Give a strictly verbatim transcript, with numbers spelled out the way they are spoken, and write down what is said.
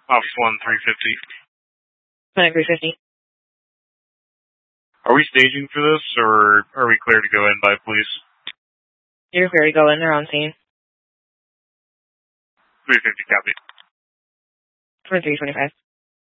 Office one, three fifty. Clinic three fifty. Are we staging for this, or are we clear to go in by police? You're clear to go in. They're on scene. three fifty, copy. For three twenty-five.